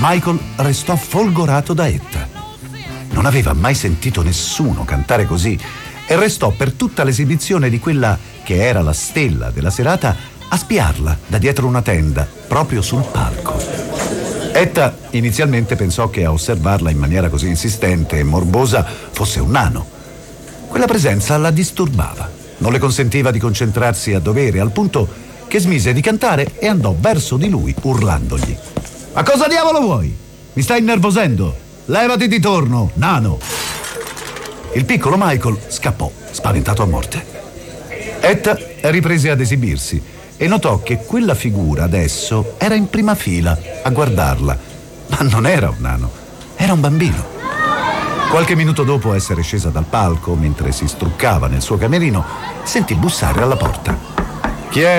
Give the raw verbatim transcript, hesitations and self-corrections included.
Michael restò folgorato da Etta. Non aveva mai sentito nessuno cantare così e restò per tutta l'esibizione di quella che era la stella della serata a spiarla da dietro una tenda, proprio sul palco. Etta inizialmente pensò che a osservarla in maniera così insistente e morbosa fosse un nano. Quella presenza la disturbava, non le consentiva di concentrarsi a dovere, al punto che smise di cantare e andò verso di lui urlandogli: «Ma cosa diavolo vuoi? Mi stai innervosendo! Levati di torno, nano!» Il piccolo Michael scappò, spaventato a morte. Etta riprese ad esibirsi e notò che quella figura adesso era in prima fila a guardarla, ma non era un nano, era un bambino. Qualche minuto dopo essere scesa dal palco, mentre si struccava nel suo camerino, sentì bussare alla porta. «Chi è?»